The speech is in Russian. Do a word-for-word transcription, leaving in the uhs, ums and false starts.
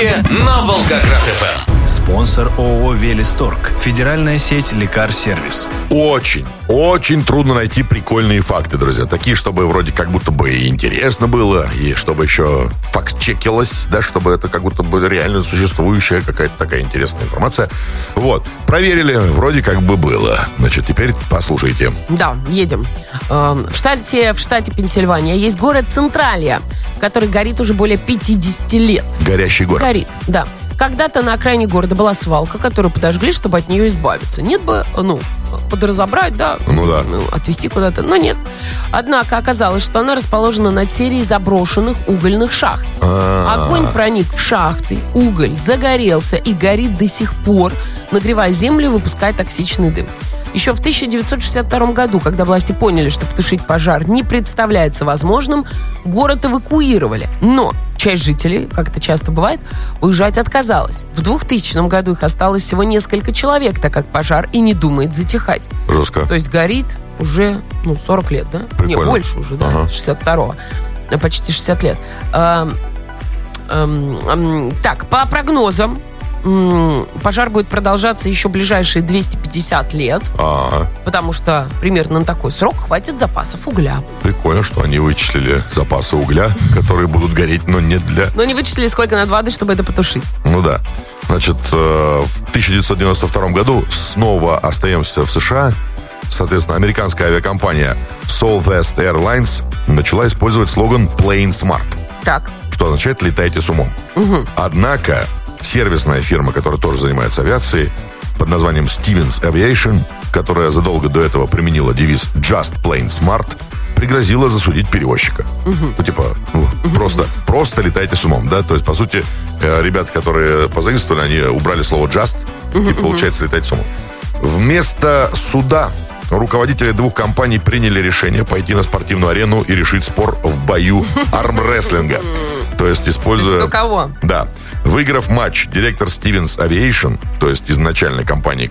Далее на Волгоград-ФМ. Спонсор ООО «Велисторг». Федеральная сеть «Лекар-сервис». Очень, очень трудно найти прикольные факты, друзья. Такие, чтобы вроде как будто бы и интересно было, и чтобы еще факт-чекилось, да, чтобы это как будто бы реально существующая какая-то такая интересная информация. Вот, проверили, вроде как бы было. Значит, теперь послушайте. Да, едем. В штате, в штате Пенсильвания есть город Централия, который горит уже более пятьдесят лет. Горящий город. Горит, да. Когда-то на окраине города была свалка, которую подожгли, чтобы от нее избавиться. Нет бы, ну, подразобрать, да, ну, да. Ну, отвезти куда-то, но нет. Однако оказалось, что она расположена над серией заброшенных угольных шахт. А-а-а. Огонь проник в шахты, уголь загорелся и горит до сих пор, нагревая землю и выпуская токсичный дым. Еще в тысяча девятьсот шестьдесят втором году, когда власти поняли, что потушить пожар не представляется возможным, город эвакуировали. Но часть жителей, как это часто бывает, уезжать отказалась. В двухтысячном году их осталось всего несколько человек, так как пожар и не думает затихать. Жестко. То есть горит уже, ну, сорок лет, да? Прикольно. Не, больше уже, да, ага. шестьдесят второго. Почти шестьдесят лет. Эм, эм, эм, так, по прогнозам, пожар будет продолжаться еще ближайшие двести пятьдесят лет, А-а-а. потому что примерно на такой срок хватит запасов угля. Прикольно, что они вычислили запасы угля, которые будут гореть, но не для... Но не вычислили, сколько надо воды, чтобы это потушить. Ну да. Значит, в тысяча девятьсот девяносто втором году снова остаемся в США. Соответственно, американская авиакомпания Southwest Airlines начала использовать слоган «Plain Smart». Так. Что означает «летайте с умом». Угу. Однако сервисная фирма, которая тоже занимается авиацией, под названием Stevens Aviation, которая задолго до этого применила девиз «Just Plain Smart», пригрозила засудить перевозчика. Uh-huh. Ну, типа, ну, uh-huh. просто, просто летайте с умом, да? То есть, по сути, ребята, которые позаимствовали, они убрали слово «just», uh-huh. и получается «летайте с умом». Вместо суда руководители двух компаний приняли решение пойти на спортивную арену и решить спор в бою армрестлинга. То есть, используя... Кто кого? Да. Выиграв матч, директор Stevens Aviation, то есть изначальной компании,